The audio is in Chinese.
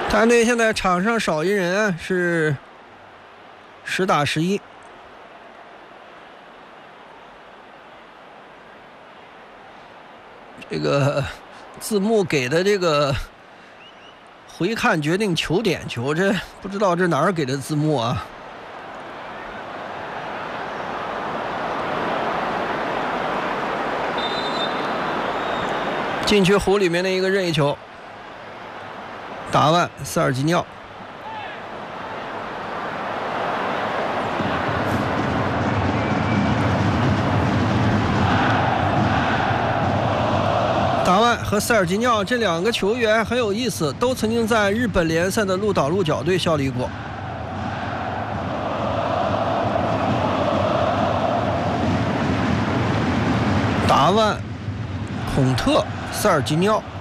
团队现在场上少一人，是10打11。这个字幕给的这个回看决定球点球，这不知道这哪儿给的字幕啊？禁区弧里面的一个任意球，达万塞尔吉尼奥。达万和塞尔吉尼奥这两个球员很有意思，都曾经在日本联赛的鹿岛鹿角队效力过。达万、孔特、塞尔吉尼奥。